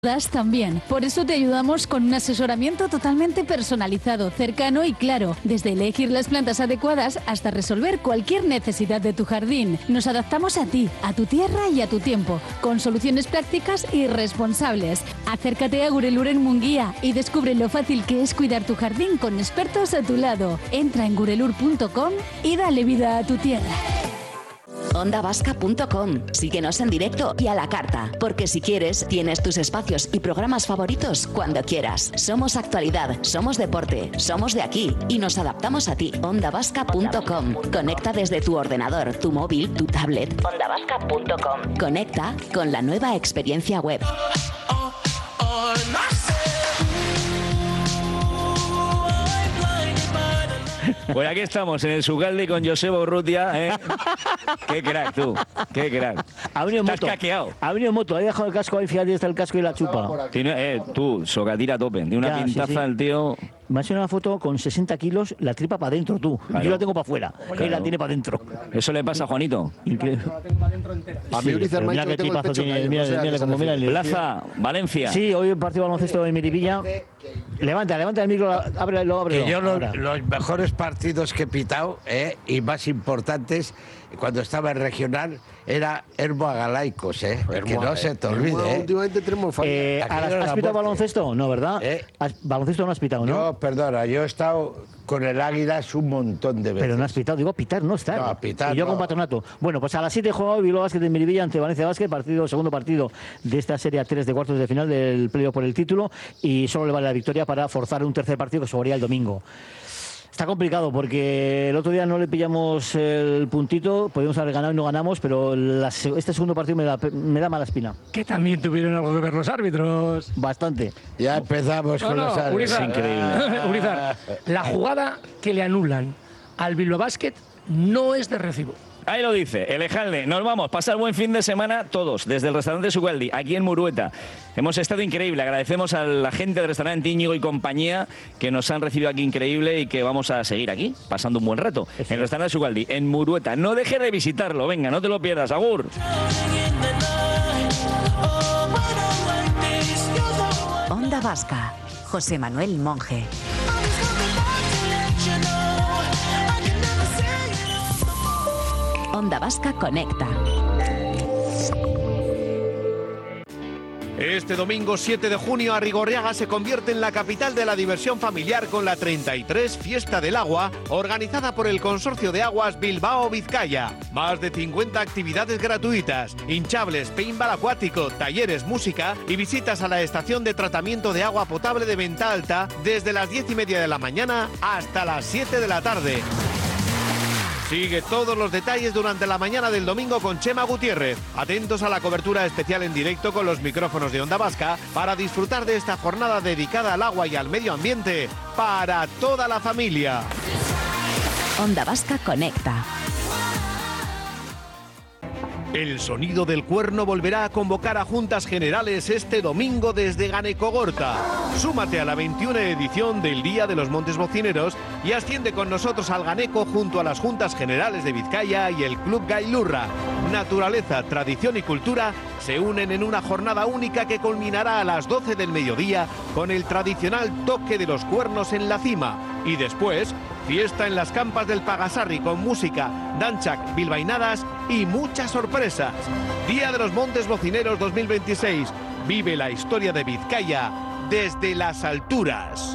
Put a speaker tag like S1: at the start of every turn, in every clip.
S1: También. Por eso te ayudamos con un asesoramiento totalmente personalizado, cercano y claro, desde elegir las plantas adecuadas hasta resolver cualquier necesidad de tu jardín. Nos adaptamos a ti, a tu tierra y a tu tiempo, con soluciones prácticas y responsables. Acércate a Gurelur en Munguía y descubre lo fácil que es cuidar tu jardín con expertos a tu lado. Entra en gurelur.com y dale vida a tu tierra.
S2: ondavasca.com. Síguenos en directo y a la carta, porque si quieres, tienes tus espacios y programas favoritos cuando quieras. Somos actualidad, somos deporte, somos de aquí y nos adaptamos a ti. ondavasca.com. Conecta desde tu ordenador, tu móvil, tu tablet. ondavasca.com. Conecta con la nueva experiencia web.
S3: Pues aquí estamos en el Sugaldi con Joseba Urrutia, ¿eh? Qué crack tú, qué crack.
S4: Ha venido en moto.
S3: Casqueado.
S4: Ha venido en moto, ha dejado el casco ahí, fíjate, está el casco y la chupa.
S3: Tiene, tú, Socatira a tope, tiene una
S4: Ya,
S3: pintaza
S4: sí, sí.
S3: el tío.
S4: Me ha hecho una foto con 60 kilos, la tripa para adentro, tú.
S3: Claro.
S4: Yo la tengo para afuera,
S3: Claro.
S4: él la tiene para adentro.
S3: Eso le pasa a Juanito.
S4: Increíble.
S5: A mí Ulises me ha
S4: mira
S5: dicho
S4: qué
S5: que tengo el
S4: tripazo
S5: pecho
S4: tiene,
S5: caído,
S4: mira,
S5: no sé a
S4: mira
S5: qué se
S4: cómo mira el
S3: Plaza, Valencia.
S4: Sí, hoy el partido de baloncesto en Miribilla. Levanta el micro, ábrelo.
S6: Que yo
S4: ahora.
S6: los mejores partidos que he pitado, y más importantes, cuando estaba en regional, era Hermo a Galaicos, que no se te olvide.
S5: Últimamente tenemos falla.
S4: ¿Has pitado baloncesto? No, ¿verdad? Baloncesto no has pitado, ¿no?
S6: No, perdona, yo he estado con el Águilas un montón de veces.
S4: Pero no has pitado, digo pitar, no estar.
S6: No, pitar
S4: Y yo
S6: no.
S4: con patronato. Bueno, pues a las 7 juega hoy Bilbao Basket de Miribilla ante Valencia Basket, segundo partido de esta serie 3 de cuartos de final del playoff por el título, y solo le vale la victoria para forzar un tercer partido que se jugaría el domingo. Está complicado porque el otro día no le pillamos el puntito, podíamos haber ganado y no ganamos, pero este segundo partido me da mala espina.
S7: Que también tuvieron algo que ver los árbitros.
S4: Bastante.
S6: Ya empezamos con los árbitros.
S7: Urizar,
S3: increíble.
S7: Urizar, la jugada que le anulan al Bilbao Basket no es de recibo.
S3: Ahí lo dice, Elejalde. Nos vamos, pasar buen fin de semana todos, desde el restaurante Sugaldi, aquí en Murueta. Hemos estado increíble, agradecemos a la gente del restaurante Íñigo y compañía que nos han recibido aquí increíble y que vamos a seguir aquí, pasando un buen rato. En el restaurante Sugaldi, en Murueta. No dejes de visitarlo, venga, no te lo pierdas, agur.
S2: Onda Vasca. José Manuel Monge. Onda Vasca Conecta.
S8: Este domingo 7 de junio, Arrigorriaga se convierte en la capital de la diversión familiar con la 33 Fiesta del Agua, organizada por el Consorcio de Aguas Bilbao Vizcaya. Más de 50 actividades gratuitas, hinchables, paintball acuático, talleres, música y visitas a la estación de tratamiento de agua potable de Venta Alta desde las 10:30 de la mañana hasta las 7 de la tarde. Sigue todos los detalles durante la mañana del domingo con Chema Gutiérrez. Atentos a la cobertura especial en directo con los micrófonos de Onda Vasca para disfrutar de esta jornada dedicada al agua y al medio ambiente para toda la familia.
S2: Onda Vasca Conecta.
S8: El sonido del cuerno volverá a convocar a Juntas Generales este domingo desde Ganecogorta. Súmate a la 21 edición del Día de los Montes Bocineros y asciende con nosotros al Ganeco junto a las Juntas Generales de Vizcaya y el Club Gailurra. Naturaleza, tradición y cultura se unen en una jornada única que culminará a las 12 del mediodía con el tradicional toque de los cuernos en la cima. Y después, fiesta en las campas del Pagasarri con música, danchak, bilbainadas y muchas sorpresas. Día de los Montes Bocineros 2026. Vive la historia de Vizcaya desde las alturas.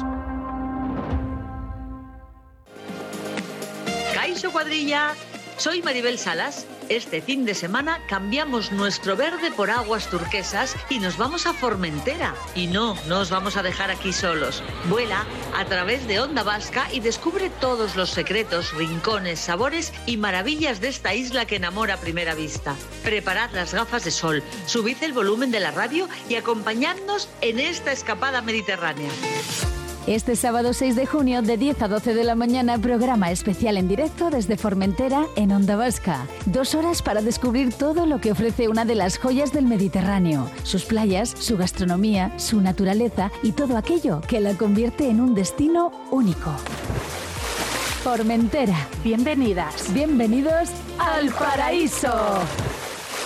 S9: Kaixo cuadrilla, soy Maribel Salas. Este fin de semana cambiamos nuestro verde por aguas turquesas y nos vamos a Formentera. Y no os vamos a dejar aquí solos. Vuela a través de Onda Vasca y descubre todos los secretos, rincones, sabores y maravillas de esta isla que enamora a primera vista. Preparad las gafas de sol, subid el volumen de la radio y acompañadnos en esta escapada mediterránea.
S1: Este sábado 6 de junio, de 10 a 12 de la mañana, programa especial en directo desde Formentera en Onda Vasca. 2 horas para descubrir todo lo que ofrece una de las joyas del Mediterráneo. Sus playas, su gastronomía, su naturaleza y todo aquello que la convierte en un destino único. Formentera. Bienvenidas. Bienvenidos al paraíso.